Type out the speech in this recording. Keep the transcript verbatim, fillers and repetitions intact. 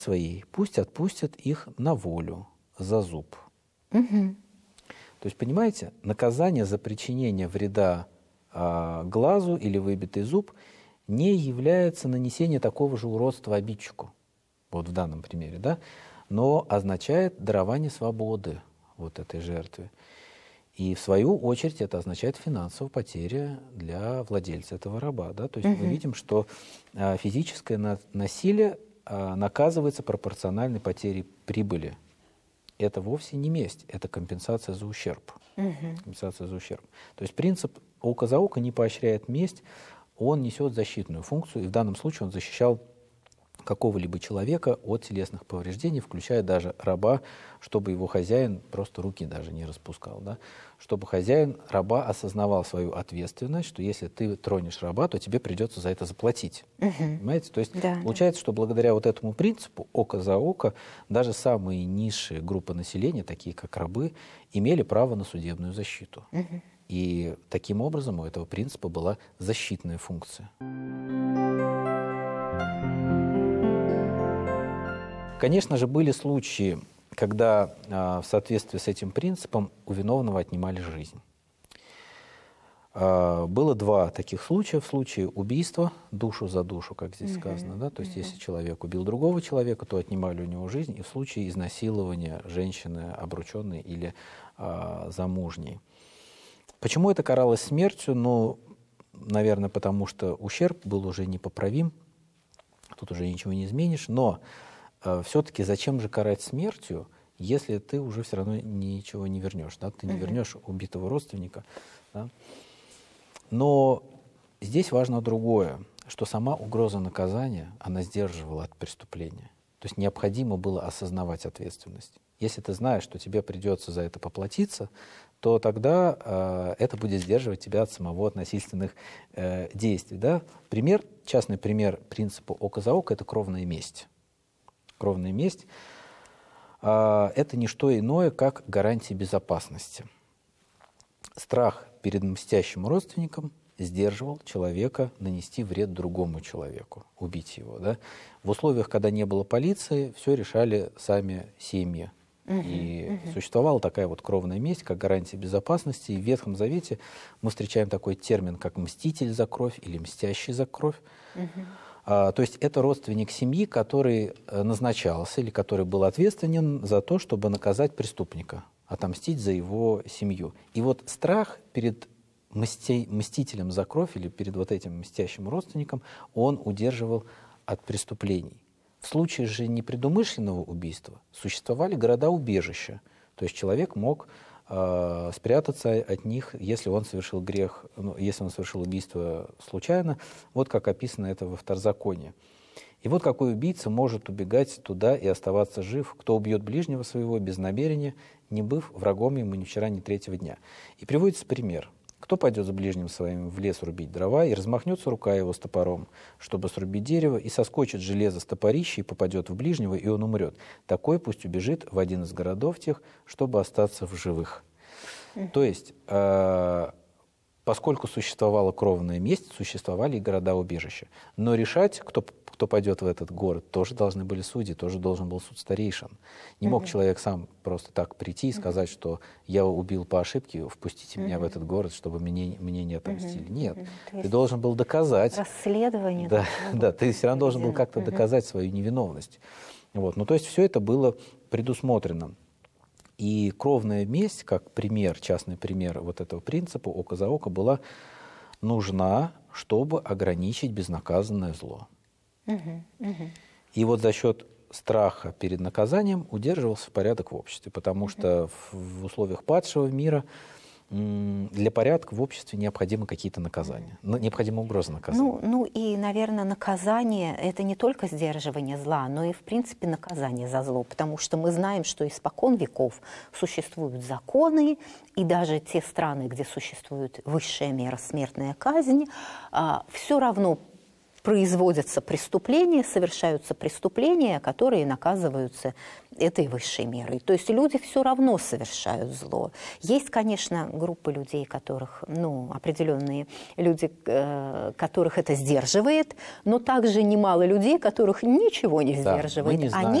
своей, пусть отпустят их на волю за зуб. Угу. То есть, понимаете, наказание за причинение вреда а, глазу или выбитый зуб не является нанесение такого же уродства обидчику, вот в данном примере, да, но означает дарование свободы вот этой жертве. И в свою очередь это означает финансовую потерю для владельца этого раба. Да? То есть угу. мы видим, что а, физическое на, насилие а, наказывается пропорциональной потерей прибыли. Это вовсе не месть, это компенсация за ущерб. Угу. Компенсация за ущерб. То есть принцип око за око не поощряет месть, он несет защитную функцию, и в данном случае он защищал какого-либо человека от телесных повреждений, включая даже раба, чтобы его хозяин просто руки даже не распускал, да? Чтобы хозяин раба осознавал свою ответственность, что если ты тронешь раба, то тебе придется за это заплатить. Угу. Понимаете? То есть да, получается, да. что благодаря вот этому принципу око за око даже самые низшие группы населения, такие как рабы, имели право на судебную защиту. Угу. И таким образом у этого принципа была защитная функция. Конечно же, были случаи, когда а, в соответствии с этим принципом у виновного отнимали жизнь. А, было два таких случая. В случае убийства, душу за душу, как здесь mm-hmm. сказано, да? То есть mm-hmm. если человек убил другого человека, то отнимали у него жизнь. И в случае изнасилования женщины обрученной или а, замужней. Почему это каралось смертью? Ну, наверное, потому что ущерб был уже непоправим. Тут уже ничего не изменишь. Но все-таки зачем же карать смертью, если ты уже все равно ничего не вернешь, да? Ты не вернешь убитого родственника. Да? Но здесь важно другое, что сама угроза наказания, она сдерживала от преступления. То есть необходимо было осознавать ответственность. Если ты знаешь, что тебе придется за это поплатиться, то тогда э, это будет сдерживать тебя от самого от насильственных э, действий. Да? Пример, частный пример принципа око за око – это кровная месть. Кровная месть а, – это не что иное, как гарантия безопасности. Страх перед мстящим родственником сдерживал человека нанести вред другому человеку, убить его. Да? В условиях, когда не было полиции, все решали сами семьи. Uh-huh, и uh-huh. существовала такая вот кровная месть, как гарантия безопасности. И в Ветхом Завете мы встречаем такой термин, как «мститель за кровь» или «мстящий за кровь». Uh-huh. А, то есть это родственник семьи, который назначался или который был ответственен за то, чтобы наказать преступника, отомстить за его семью. И вот страх перед мсти, мстителем за кровь или перед вот этим мстящим родственником, он удерживал от преступлений. В случае же непредумышленного убийства существовали города-убежища. То есть человек мог э, спрятаться от них, если он совершил грех, ну, если он совершил убийство случайно, вот как описано это во Второзаконии. И вот какой убийца может убегать туда и оставаться жив, кто убьет ближнего своего без намерения, не быв врагом ему ни вчера, ни третьего дня. И приводится пример. Кто пойдет с ближним своим в лес рубить дрова, и размахнется рука его с топором, чтобы срубить дерево, и соскочит железо с топорища и попадет в ближнего, и он умрет. Такой пусть убежит в один из городов тех, чтобы остаться в живых. Mm. То есть, э, поскольку существовала кровная месть, существовали и города-убежища. Но решать, кто, кто пойдет в этот город, тоже должны были судьи, тоже должен был суд старейшин. Не мог mm-hmm. человек сам просто так прийти и сказать, mm-hmm. что я убил по ошибке, впустите mm-hmm. меня в этот город, чтобы мне, мне не отомстили. Mm-hmm. Нет, mm-hmm. ты должен был доказать. Расследование. Да, да, ты все равно должен был как-то mm-hmm. доказать свою невиновность. Вот. Ну, то есть все это было предусмотрено. И кровная месть, как пример, частный пример вот этого принципа око за око, была нужна, чтобы ограничить безнаказанное зло. Угу, угу. И вот за счет страха перед наказанием удерживался порядок в обществе, потому угу. что в, в условиях падшего мира м, для порядка в обществе необходимы какие-то наказания, угу. необходима угроза наказания. Ну, ну и, наверное, наказание – это не только сдерживание зла, но и, в принципе, наказание за зло, потому что мы знаем, что испокон веков существуют законы, и даже те страны, где существует высшая мера смертная казнь, а, все равно производятся преступления, совершаются преступления, которые наказываются этой высшей мерой. То есть люди все равно совершают зло. Есть, конечно, группы людей, которых, ну, определенные люди, э, которых это сдерживает, но также немало людей, которых ничего не сдерживает. Да, мы не знаем. Они